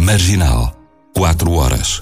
Marginal. 4 horas.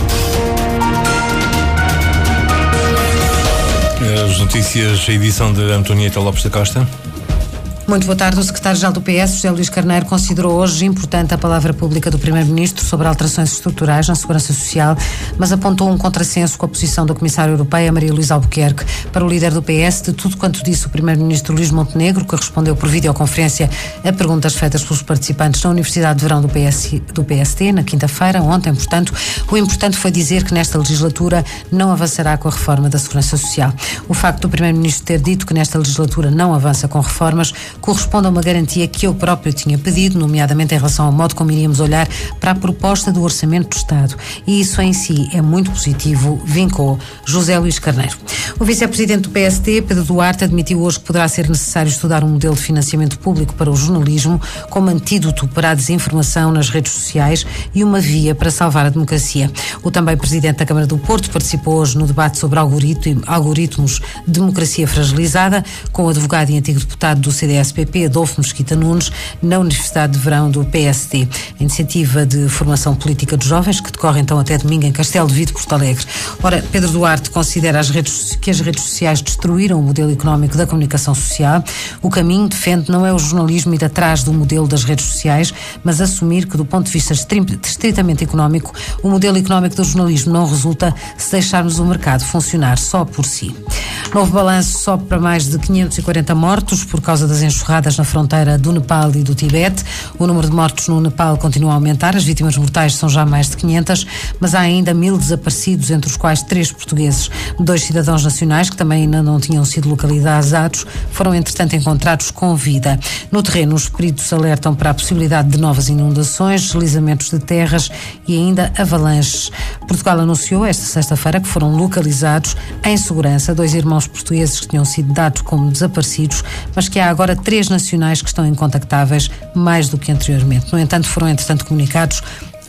As notícias, a edição de Antonieta Lopes da Costa. Muito boa tarde. O secretário-geral do PS, José Luís Carneiro, considerou hoje importante a palavra pública do Primeiro-Ministro sobre alterações estruturais na Segurança Social, mas apontou um contrassenso com a posição da Comissária Europeia, Maria Luísa Albuquerque. Para o líder do PS, de tudo quanto disse o Primeiro-Ministro Luís Montenegro, que respondeu por videoconferência a perguntas feitas pelos participantes na Universidade de Verão do PST, na quinta-feira, ontem, portanto, o importante foi dizer que nesta legislatura não avançará com a reforma da Segurança Social. O facto do Primeiro-Ministro ter dito que nesta legislatura não avança com reformas corresponde a uma garantia que eu próprio tinha pedido, nomeadamente em relação ao modo como iríamos olhar para a proposta do Orçamento do Estado. E isso em si é muito positivo, vincou José Luís Carneiro. O vice-presidente do PST, Pedro Duarte, admitiu hoje que poderá ser necessário estudar um modelo de financiamento público para o jornalismo como antídoto para a desinformação nas redes sociais e uma via para salvar a democracia. O também presidente da Câmara do Porto participou hoje no debate sobre algoritmos de democracia fragilizada com o advogado e antigo deputado do CDS-PP, Adolfo Mesquita Nunes, na Universidade de Verão do PST. A iniciativa de formação política dos jovens, que decorre então até domingo em Castelo de Vido, Porto Alegre. Ora, Pedro Duarte considera que as redes sociais destruíram o modelo económico da comunicação social. O caminho, defende, não é o jornalismo ir atrás do modelo das redes sociais, mas assumir que, do ponto de vista estritamente económico, o modelo económico do jornalismo não resulta se deixarmos o mercado funcionar só por si. Novo balanço sobe para mais de 540 mortos por causa das enxurradas na fronteira do Nepal e do Tibete. O número de mortos no Nepal continua a aumentar, as vítimas mortais são já mais de 500, mas há ainda 1000 desaparecidos, entre os quais 3 portugueses. 2 cidadãos nacionais, que também ainda não tinham sido localizados, foram entretanto encontrados com vida. No terreno, os peritos alertam para a possibilidade de novas inundações, deslizamentos de terras e ainda avalanches. Portugal anunciou esta sexta-feira que foram localizados em segurança 2 irmãos portugueses que tinham sido dados como desaparecidos, mas que há agora 3 nacionais que estão incontactáveis, mais do que anteriormente. No entanto, foram entretanto comunicados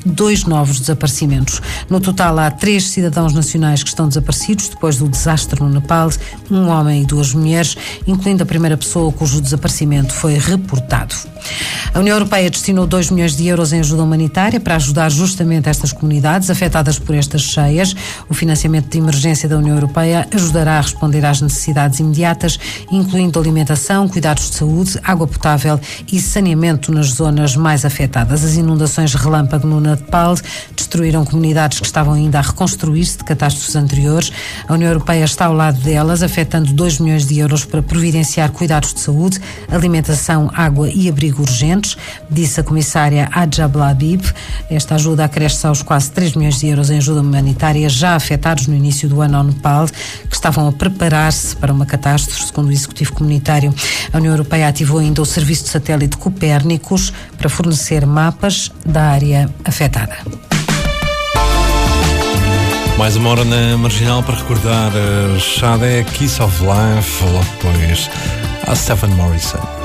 2 novos desaparecimentos. No total, há 3 cidadãos nacionais que estão desaparecidos depois do desastre no Nepal, 1 homem e 2 mulheres, incluindo a primeira pessoa cujo desaparecimento foi reportado. A União Europeia destinou 2 milhões de euros em ajuda humanitária para ajudar justamente estas comunidades afetadas por estas cheias. O financiamento de emergência da União Europeia ajudará a responder às necessidades imediatas, incluindo alimentação, cuidados de saúde, água potável e saneamento nas zonas mais afetadas. As inundações relâmpago no Nepal destruíram comunidades que estavam ainda a reconstruir-se de catástrofes anteriores. A União Europeia está ao lado delas, afetando 2 milhões de euros para providenciar cuidados de saúde, alimentação, água e abrigo urgentes, disse a comissária Hadja Blabib. Esta ajuda acresce aos quase 3 milhões de euros em ajuda humanitária já afetados no início do ano ao Nepal, que estavam a preparar-se para uma catástrofe, segundo o Executivo Comunitário. A União Europeia ativou ainda o serviço de satélite Copérnicos para fornecer mapas da área afetada. Mais uma hora na Marginal para recordar Sade, Kiss of Life, logo depois a Stephen Morrison.